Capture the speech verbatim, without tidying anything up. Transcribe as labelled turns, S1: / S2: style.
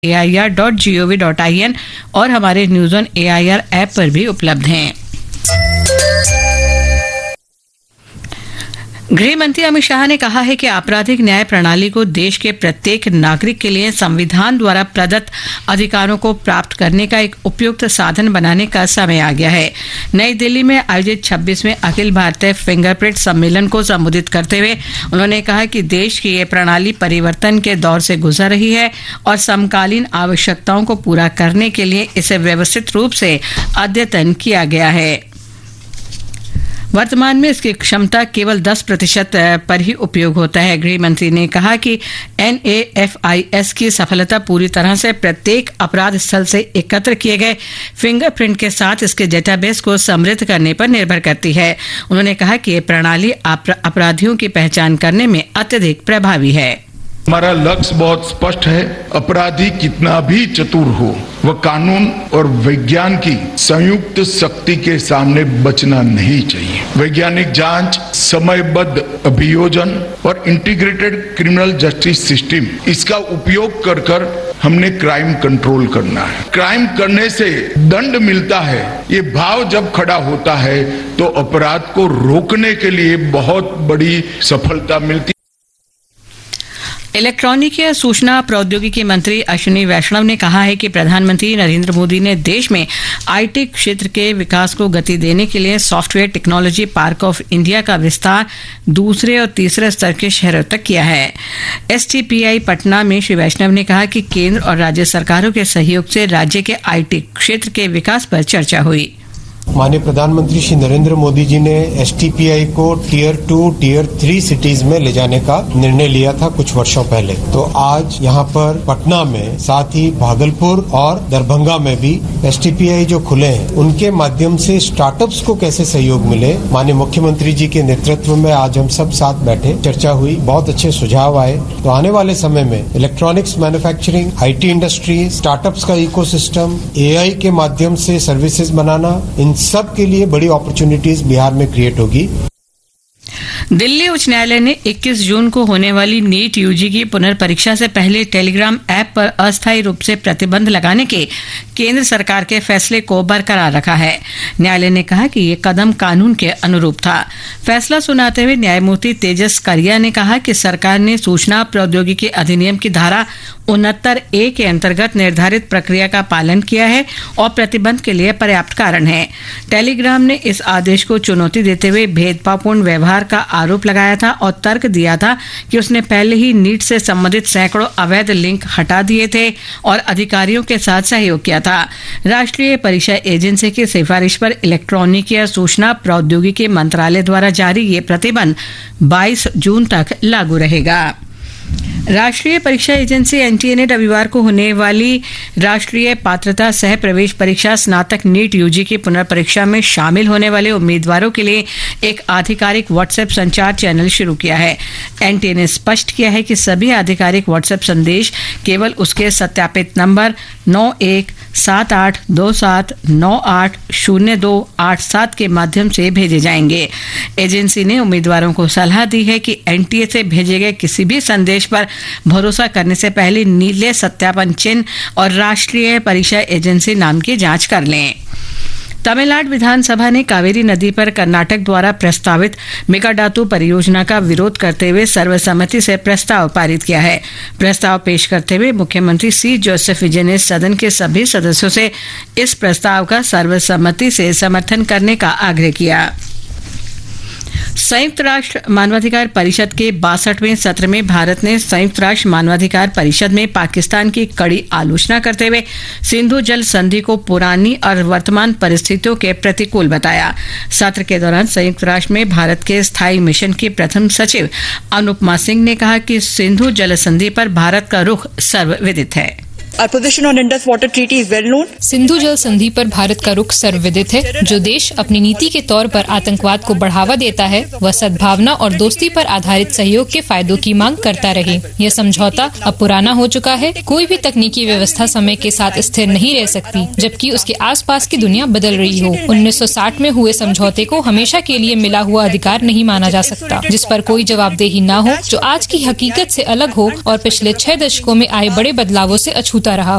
S1: A I R dot G O V dot I N और हमारे news on A I R app पर भी उपलब्ध हैं। गृह मंत्री अमित शाह ने कहा है कि आपराधिक न्याय प्रणाली को देश के प्रत्येक नागरिक के लिए संविधान द्वारा प्रदत्त अधिकारों को प्राप्त करने का एक उपयुक्त साधन बनाने का समय आ गया है। नई दिल्ली में आयोजित छब्बीसवें अखिल भारतीय फिंगरप्रिंट सम्मेलन को संबोधित करते हुए उन्होंने कहा कि देश की ये प्रणाली परिवर्तन के दौर से गुजर रही है और समकालीन आवश्यकताओं को पूरा करने के लिए इसे व्यवस्थित रूप से अद्यतन किया गया है। वर्तमान में इसकी क्षमता केवल दस प्रतिशत पर ही उपयोग होता है। गृह मंत्री ने कहा कि N A F I S की सफलता पूरी तरह से प्रत्येक अपराध स्थल से एकत्र किए गए फिंगरप्रिंट के साथ इसके डेटाबेस को समृद्ध करने पर निर्भर करती है। उन्होंने कहा कि ये प्रणाली अपराधियों की पहचान करने में अत्यधिक प्रभावी है।
S2: हमारा लक्ष्य बहुत स्पष्ट है। अपराधी कितना भी चतुर हो, वह कानून और विज्ञान की संयुक्त शक्ति के सामने बचना नहीं चाहिए। वैज्ञानिक जांच, समयबद्ध अभियोजन और इंटीग्रेटेड क्रिमिनल जस्टिस सिस्टम, इसका उपयोग कर कर हमने क्राइम कंट्रोल करना है। क्राइम करने से दंड मिलता है, ये भाव जब खड़ा होता है तो अपराध को रोकने के लिए बहुत बड़ी सफलता मिलती है।
S1: इलेक्ट्रॉनिकी और सूचना प्रौद्योगिकी मंत्री अश्विनी वैष्णव ने कहा है कि प्रधानमंत्री नरेंद्र मोदी ने देश में आई टी क्षेत्र के विकास को गति देने के लिए software technology park of India का विस्तार दूसरे और तीसरे स्तर के शहरों तक किया है। S T P I Patna में श्री वैष्णव ने कहा कि केंद्र और राज्य सरकारों के सहयोग से राज्य के आई टी क्षेत्र के विकास पर चर्चा हुई।
S3: माननीय प्रधानमंत्री श्री नरेंद्र मोदी जी ने एस टी पी आई को tier two, tier three cities में ले जाने का निर्णय लिया था कुछ वर्षों पहले। तो आज यहाँ पर पटना में, साथ ही भागलपुर और दरभंगा में भी एस टी पी आई जो खुले हैं, उनके माध्यम से स्टार्टअप्स को कैसे सहयोग मिले, माननीय मुख्यमंत्री जी के नेतृत्व में आज हम सब साथ बैठे, चर्चा हुई, बहुत अच्छे सुझाव आए। तो आने वाले समय में electronics manufacturing, I T industry, startups का इकोसिस्टम, ए आई के माध्यम से सर्विसेज बनाना, इन सब के लिए बड़ी अपॉर्चुनिटीज बिहार में क्रिएट होगी।
S1: दिल्ली उच्च न्यायालय ने इक्कीस जून को होने वाली नीट यू जी की पुनर्परीक्षा से पहले टेलीग्राम ऐप पर अस्थायी रूप से प्रतिबंध लगाने के केंद्र सरकार के फैसले को बरकरार रखा है। न्यायालय ने कहा कि ये कदम कानून के अनुरूप था। फैसला सुनाते हुए न्यायमूर्ति तेजस करिया ने कहा कि सरकार ने सूचना प्रौद्योगिकी अधिनियम की धारा उनहत्तर ए के अंतर्गत निर्धारित प्रक्रिया का पालन किया है और प्रतिबंध के लिए पर्याप्त कारण है। टेलीग्राम ने इस आदेश को चुनौती देते हुए भेदभावपूर्ण व्यवहार का आरोप लगाया था और तर्क दिया था कि उसने पहले ही नीट से संबंधित सैकड़ों अवैध लिंक हटा दिए थे और अधिकारियों के साथ सहयोग किया था। राष्ट्रीय परीक्षा एजेंसी की सिफारिश पर इलेक्ट्रॉनिकी और सूचना प्रौद्योगिकी मंत्रालय द्वारा जारी ये प्रतिबंध बाईस जून तक लागू रहेगा। राष्ट्रीय परीक्षा एजेंसी एन टी ए ने रविवार को होने वाली राष्ट्रीय पात्रता सह प्रवेश परीक्षा स्नातक नीट यू जी की पुनर्परीक्षा में शामिल होने वाले उम्मीदवारों के लिए एक आधिकारिक व्हाट्सएप संचार चैनल शुरू किया है। एन टी ए ने स्पष्ट किया है कि सभी आधिकारिक व्हाट्सएप संदेश केवल उसके सत्यापित नंबर नौ एक सात आठ दो सात नौ आठ शून्य दो आठ सात के माध्यम से भेजे जाएंगे। एजेंसी ने उम्मीदवारों को सलाह दी है कि एन टी ए से भेजे गए किसी भी संदेश पर भरोसा करने से पहले नीले सत्यापन चिन्ह और राष्ट्रीय परीक्षा एजेंसी नाम की जांच कर लें। तमिलनाडु विधानसभा ने कावेरी नदी पर कर्नाटक द्वारा प्रस्तावित मेगाडातू परियोजना का विरोध करते हुए सर्वसम्मति से प्रस्ताव पारित किया है। प्रस्ताव पेश करते हुए मुख्यमंत्री सी जोसेफ विजय ने सदन के सभी सदस्यों से इस प्रस्ताव का सर्वसम्मति से समर्थन करने का आग्रह किया। संयुक्त राष्ट्र मानवाधिकार परिषद के बासठवें सत्र में भारत ने संयुक्त राष्ट्र मानवाधिकार परिषद में पाकिस्तान की कड़ी आलोचना करते हुए सिंधु जल संधि को पुरानी और वर्तमान परिस्थितियों के प्रतिकूल बताया। सत्र के दौरान संयुक्त राष्ट्र में भारत के स्थायी मिशन की प्रथम सचिव अनुपमा सिंह ने कहा कि सिंधु जल संधि पर भारत का रुख सर्वविदित है।
S4: Our position on Indus Water Treaty is well known.
S5: Sindhu जल संधि पर भारत का रुख सर्वविदित है। जो देश अपनी नीति के तौर पर आतंकवाद को बढ़ावा देता है, वह सद्भावना और दोस्ती पर आधारित सहयोग के फायदों की मांग करता रहे। यह समझौता अब पुराना हो चुका है। कोई भी तकनीकी व्यवस्था समय के साथ स्थिर नहीं रह सकती, जबकि उसके आसपास की दुनिया बदल रही हो। उन्नीस सौ साठ में हुए समझौते को हमेशा के लिए मिला हुआ अधिकार नहीं माना जा सकता, जिस पर कोई जवाबदेही न हो, जो आज की हकीकत से अलग हो और पिछले छह दशकों में आए बड़े बदलावों से अछूता रहा